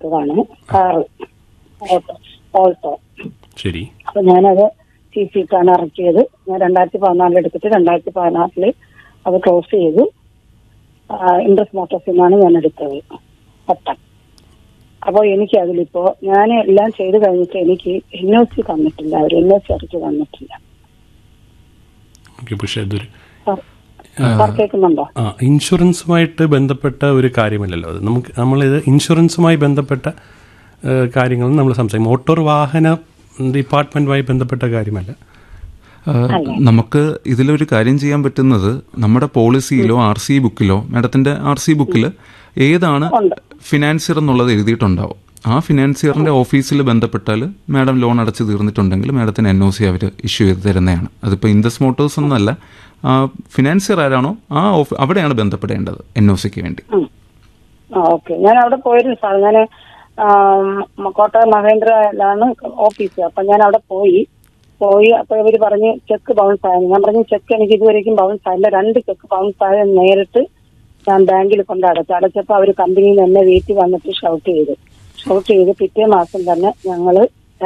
എടുത്തതാണ് car, Alto. ശരി. അപ്പൊ ഞാനത് CC-ക്കാണ് ഇറക്കിയത്. ഞാൻ 2014 എടുത്തിട്ട് 2016 അത് ക്ലോസ് ചെയ്തു. ഇൻട്രസ്റ്റ് മോട്ടോഴ്സിൽ നിന്നാണ് ഞാൻ എടുത്തത് പട്ടം. അപ്പോൾ എനിക്ക് അതിലിപ്പോ ഞാൻ എല്ലാം ചെയ്ത് കഴിഞ്ഞിട്ട് എനിക്ക് NOC തന്നിട്ടില്ല, അവർ NOC ഇറക്കി തന്നിട്ടില്ല. കേൾക്കുന്നുണ്ടോ? ഇൻഷുറൻസുമായിട്ട് ബന്ധപ്പെട്ട ഒരു കാര്യമല്ലല്ലോ അത്. നമ്മളിത് ഇൻഷുറൻസുമായി ബന്ധപ്പെട്ട കാര്യങ്ങൾ നമ്മൾ സംസാരിക്കും. മോട്ടോർ വാഹന ഡിപ്പാർട്ട്മെന്റുമായി ബന്ധപ്പെട്ട കാര്യമല്ല. നമുക്ക് ഇതിലൊരു കാര്യം ചെയ്യാൻ പറ്റുന്നത്, നമ്മുടെ പോളിസിയിലോ RC ബുക്കിലോ, മാഡത്തിന്റെ RC ബുക്കിൽ ഏതാണ് ഫിനാൻസിയർ എന്നുള്ളത് എഴുതിയിട്ടുണ്ടാവും. ആ ഫിനാൻസിയറിന്റെ ഓഫീസിൽ ബന്ധപ്പെട്ടാൽ മാഡം ലോൺ അടച്ചു തീർന്നിട്ടുണ്ടെങ്കിൽ മാഡത്തിന് NOC അവർ ഇഷ്യൂ ചെയ്ത് തരുന്നതാണ്. അതിപ്പോൾ ഇൻഡസ് മോട്ടോഴ്സ് എന്നല്ല, ഫിനാൻസിയർ ആരാണോ അവിടെയാണ് ബന്ധപ്പെടേണ്ടത് NOCക്ക് വേണ്ടി. ഓക്കെ, ഞാൻ അവിടെ പോയിരുന്നു സാർ. ഞാൻ കോട്ടയം മഹേന്ദ്രയിലാണ് ഓഫീസ്. അപ്പൊ ഞാൻ അവിടെ പോയി അപ്പൊ ഇവര് പറഞ്ഞ് ചെക്ക് ബൗൺസ് ആയെന്ന്. ഞാൻ പറഞ്ഞു ചെക്ക് എനിക്ക് ഇതുവരെയും ബൗൺസ് ആയില്ല. 2 ചെക്ക് ബൗൺസ് ആയ നേരിട്ട് ഞാൻ ബാങ്കിൽ കൊണ്ട് അടച്ചപ്പോ അവര് കമ്പനിയിൽ നിന്ന് എന്നെ വീട്ടിൽ വന്നിട്ട് ഷൗട്ട് ചെയ്ത് പിറ്റേ മാസം തന്നെ ഞങ്ങള്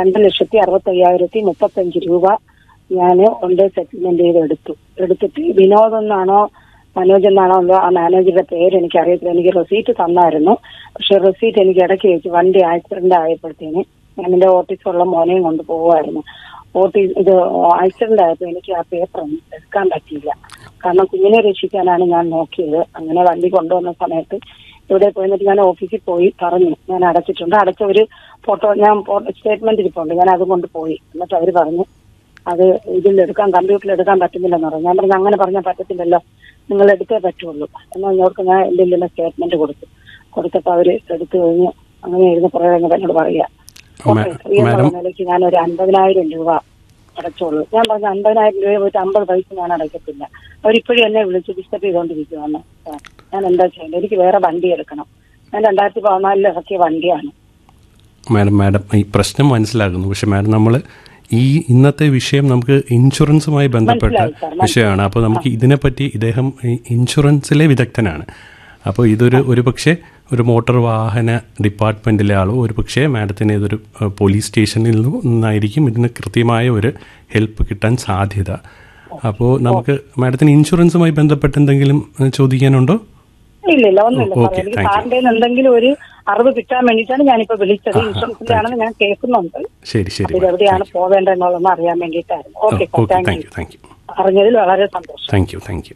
2,65,035 രൂപ ഞാൻ കൊണ്ട് സെറ്റിൽമെന്റ് എടുത്തിട്ട് വിനോദ് എന്നാണോ മനോജ് എന്നാണോ എന്തോ ആ മാനേജറുടെ പേര് എനിക്ക് അറിയത്തില്ല. എനിക്ക് റെസീറ്റ് തന്നായിരുന്നു. പക്ഷെ റെസീറ്റ് എനിക്ക് ഇടയ്ക്ക് വെച്ച് വണ്ടി ആക്സിഡന്റ് ആയപ്പോഴത്തേന് ഞാൻ എന്റെ ഓട്ടീസുള്ള മോനെയും കൊണ്ട് പോവായിരുന്നു. ഇത് ആക്സിഡന്റ് ആയപ്പോ എനിക്ക് ആ പേപ്പർ ഒന്നും എടുക്കാൻ പറ്റിയില്ല. കാരണം കുഞ്ഞിനെ രക്ഷിക്കാനാണ് ഞാൻ നോക്കിയത്. അങ്ങനെ വണ്ടി കൊണ്ടുവന്ന സമയത്ത് ഇവിടെ പോയിട്ട് ഞാൻ ഓഫീസിൽ പോയി പറഞ്ഞു ഞാൻ അടച്ചിട്ടുണ്ട്. അടച്ച ഒരു ഫോട്ടോ ഞാൻ സ്റ്റേറ്റ്മെന്റ് ഇരിപ്പുണ്ട്, ഞാൻ അതും കൊണ്ട് പോയി. എന്നിട്ട് അവര് പറഞ്ഞു അത് കമ്പ്യൂട്ടറിൽ എടുക്കാൻ പറ്റുന്നില്ലെന്ന് പറഞ്ഞു. ഞാൻ പറഞ്ഞു അങ്ങനെ പറഞ്ഞാൽ പറ്റത്തില്ലല്ലോ, നിങ്ങൾ എടുത്തേ പറ്റുള്ളൂ എന്നാൽ ഞങ്ങൾക്ക് ഞാൻ എന്റെ സ്റ്റേറ്റ്മെന്റ് കൊടുത്തപ്പോ അവര് എടുത്തു കഴിഞ്ഞ് അങ്ങനെ ഇരുന്ന് കുറേ കഴിഞ്ഞപ്പോൾ എന്നോട് പറയാ നിലയ്ക്ക് ഞാൻ ഒരു 50,000 രൂപ അടച്ചോളൂ. ഞാൻ പറഞ്ഞു 50,000 രൂപ പോയിട്ട് 50 പൈസ ഞാൻ അടയ്ക്കത്തില്ല. അവരിപ്പോഴും എന്നെ വിളിച്ച് ഡിസ്റ്റർബ് ചെയ്തുകൊണ്ടിരിക്കുകയാണ്. ഞാൻ എന്താ ചെയ്യേണ്ടത്? എനിക്ക് വേറെ വണ്ടി എടുക്കണം. ഞാൻ 2014 ഇറക്കിയ വണ്ടിയാണ്. മാഡം ഈ പ്രശ്നം മനസ്സിലാക്കുന്നു. പക്ഷെ മാഡം നമ്മൾ ഇന്നത്തെ വിഷയം നമുക്ക് ഇൻഷുറൻസുമായി ബന്ധപ്പെട്ട വിഷയമാണ്. അപ്പോൾ നമുക്ക് ഇതിനെപ്പറ്റി ഇദ്ദേഹം ഇൻഷുറൻസിലെ വിദഗ്ധനാണ്. അപ്പോൾ ഒരു പക്ഷേ ഒരു മോട്ടോർ വാഹന ഡിപ്പാർട്ട്മെൻറ്റിലെ ആളോ ഒരു പക്ഷേ മാഡത്തിന് ഇതൊരു പോലീസ് സ്റ്റേഷനിൽ നിന്നായിരിക്കും ഇതിന് കൃത്യമായ ഒരു ഹെൽപ്പ് കിട്ടാൻ സാധ്യത. അപ്പോൾ നമുക്ക് മാഡത്തിന് ഇൻഷുറൻസുമായി ബന്ധപ്പെട്ട് എന്തെങ്കിലും ചോദിക്കാനുണ്ടോ? ഇല്ല, ഒന്നുമില്ല. സാറിന്റെ എന്തെങ്കിലും ഒരു അറിവ് കിട്ടാൻ വേണ്ടിയിട്ടാണ് ഞാനിപ്പോ വിളിച്ചത്. ഇൻഷുറൻസിന്റെ ആണെന്ന് ഞാൻ കേൾക്കുന്നുണ്ട്. ശരി, എവിടെയാണ് പോവേണ്ടതെന്നുള്ളതെന്ന് അറിയാൻ വേണ്ടിയിട്ടായിരുന്നു. Okay, thank you. അറിഞ്ഞതിൽ വളരെ സന്തോഷം. Thank you.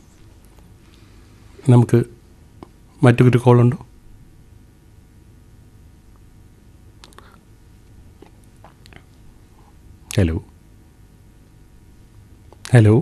നമുക്ക് മറ്റൊരു കോളുണ്ടോ? ഹലോ.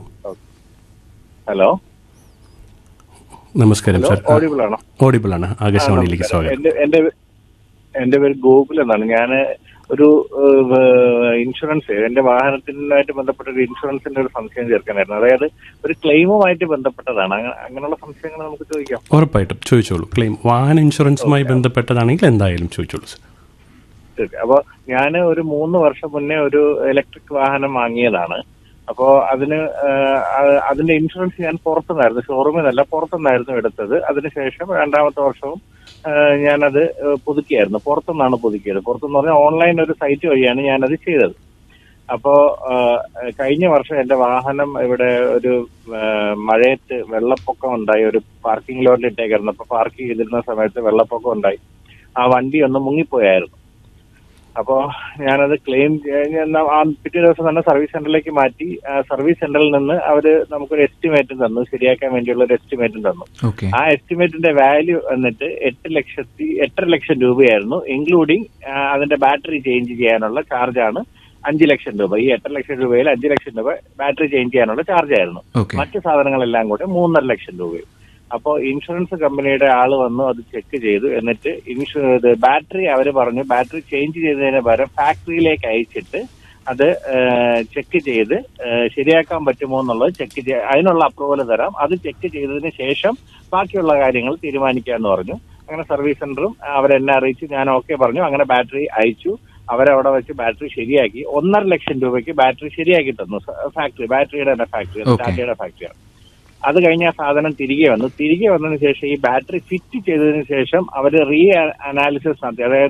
നമസ്കാരം സാർ. ഓഡിബിൾ ആണ്. ആകാശവാണിയിലേക്ക് സ്വാഗതം. എന്റെ പേര് ഗോകുൽ എന്നാണ്. ഞാൻ ഒരു ഇൻഷുറൻസ്, എന്റെ വാഹനത്തിനായിട്ട് ബന്ധപ്പെട്ട ഒരു ഇൻഷുറൻസിന്റെ ഒരു സംശയം ചേർക്കാനായിരുന്നു. അതായത് ഒരു ക്ലെയിമുമായിട്ട് ബന്ധപ്പെട്ടതാണ്. അങ്ങനെയുള്ള സംശയങ്ങൾ നമുക്ക് ചോദിക്കാം? ഉറപ്പായിട്ടും ചോദിച്ചോളൂ. ക്ലെയിം വാഹന ഇൻഷുറൻസുമായി ബന്ധപ്പെട്ടതാണെങ്കിൽ എന്തായാലും ചോദിച്ചോളൂ സാർ. ശരി. അപ്പൊ ഞാൻ ഒരു 3 വർഷം മുന്നേ ഒരു ഇലക്ട്രിക് വാഹനം വാങ്ങിയതാണ്. അപ്പോ അതിന്റെ ഇൻഷുറൻസ് ഞാൻ പുറത്തുനിന്നായിരുന്നു, ഷോറൂമിൽ നിന്നല്ല, പുറത്തുനിന്നായിരുന്നു എടുത്തത്. അതിനുശേഷം 2ാമത്തെ വർഷവും ഞാനത് പുതുക്കിയായിരുന്നു. പുറത്തുനിന്നാണ് പുതുക്കിയത്. പുറത്തുനിന്ന് പറഞ്ഞാൽ ഓൺലൈൻ ഒരു സൈറ്റ് വഴിയാണ് ഞാനത് ചെയ്തത്. അപ്പോ കഴിഞ്ഞ വർഷം എന്റെ വാഹനം ഇവിടെ ഒരു മഴയത്ത് വെള്ളപ്പൊക്കം ഉണ്ടായി. ഒരു പാർക്കിംഗ് ലോട്ടിൽ ഇട്ടേക്കായിരുന്നു. അപ്പൊ പാർക്ക് ചെയ്തിരുന്ന സമയത്ത് വെള്ളപ്പൊക്കം ഉണ്ടായി. ആ വണ്ടി ഒന്ന് മുങ്ങിപ്പോയായിരുന്നു. അപ്പോ ഞാനത് ക്ലെയിം പിറ്റേ ദിവസം തന്നെ സർവീസ് സെന്ററിലേക്ക് മാറ്റി. സർവീസ് സെന്ററിൽ നിന്ന് അവര് നമുക്കൊരു എസ്റ്റിമേറ്റ് തന്നു, ശരിയാക്കാൻ വേണ്ടിയുള്ള ഒരു എസ്റ്റിമേറ്റും തന്നു. ആ എസ്റ്റിമേറ്റിന്റെ വാല്യൂ എന്നിട്ട് 8.5 ലക്ഷം രൂപയായിരുന്നു. ഇൻക്ലൂഡിങ് അതിന്റെ ബാറ്ററി ചേഞ്ച് ചെയ്യാനുള്ള ചാർജാണ് 5 ലക്ഷം രൂപ. ഈ 8 ലക്ഷം രൂപയിൽ 5 ലക്ഷം രൂപ ബാറ്ററി ചേഞ്ച് ചെയ്യാനുള്ള ചാർജായിരുന്നു. മറ്റു സാധനങ്ങളെല്ലാം കൂടെ 3.5 ലക്ഷം രൂപയും. അപ്പോൾ ഇൻഷുറൻസ് കമ്പനിയുടെ ആള് വന്നു അത് ചെക്ക് ചെയ്തു. എന്നിട്ട് ബാറ്ററി അവര് പറഞ്ഞു ബാറ്ററി ചേഞ്ച് ചെയ്തതിന് പകരം ഫാക്ടറിയിലേക്ക് അയച്ചിട്ട് അത് ചെക്ക് ചെയ്ത് ശരിയാക്കാൻ പറ്റുമോ എന്നുള്ളത് ചെക്ക് അതിനുള്ള അപ്രൂവൽ തരാം. അത് ചെക്ക് ചെയ്തതിന് ശേഷം ബാക്കിയുള്ള കാര്യങ്ങൾ തീരുമാനിക്കാമെന്ന് പറഞ്ഞു. അങ്ങനെ സർവീസ് സെന്ററും അവരെന്നെ അറിയിച്ചു. ഞാൻ ഓക്കെ പറഞ്ഞു. അങ്ങനെ ബാറ്ററി അയച്ചു. അവരവിടെ വെച്ച് ബാറ്ററി ശരിയാക്കി. 1.5 ലക്ഷം രൂപയ്ക്ക് ബാറ്ററി ശരിയാക്കി തന്നു. ബാറ്ററിയുടെ തന്നെ ഫാക്ടറി, ടാറ്റയുടെ ഫാക്ടറിയാണ്. അത് കഴിഞ്ഞ ആ സാധനം തിരികെ വന്നതിന് ശേഷം ഈ ബാറ്ററി ഫിറ്റ് ചെയ്തതിന് ശേഷം അവർ റീ അനാലിസിസ് നടത്തി. അതായത്